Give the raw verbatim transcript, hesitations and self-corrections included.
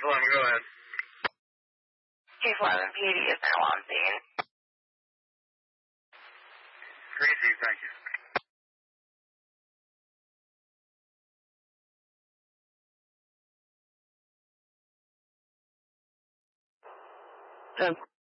eleven, go ahead. Case eleven, P eighty is now on scene. Crazy, thank you. Ten.